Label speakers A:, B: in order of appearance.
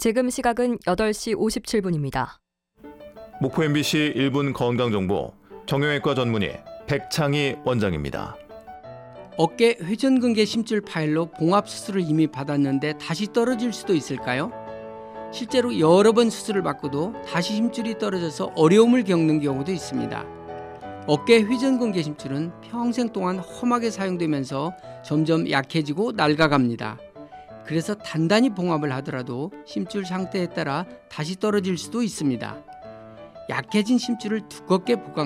A: 지금 시각은 8시 57분입니다.
B: 목포 MBC 1분 건강정보 정형외과 전문의 백창희 원장입니다.
C: 어깨 회전근개 심줄 파열로 봉합 수술을 이미 받았는데 다시 떨어질 수도 있을까요? 실제로 여러 번 수술을 받고도 다시 힘줄이 떨어져서 어려움을 겪는 경우도 있습니다. 어깨 회전근개 심줄은 평생 동안 험하게 사용되면서 점점 약해지고 낡아갑니다. 그래서 단단히 봉합을 하더라도 심줄 상태에 따라 다시 떨어질 수도 있습니다. 약해진 심줄을 두껍게 보강